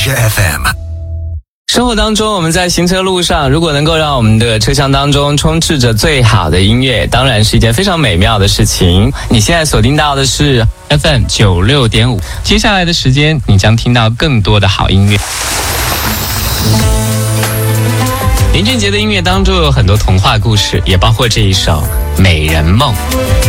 Music FM。 生活当中，我们在行车路上，如果能够让我们的车厢当中充斥着最好的音乐，当然是一件非常美妙的事情。你现在锁定到的是 FM 96.5，接下来的时间你将听到更多的好音乐。林俊杰的音乐当中有很多童话故事，也包括这一首《美人梦》。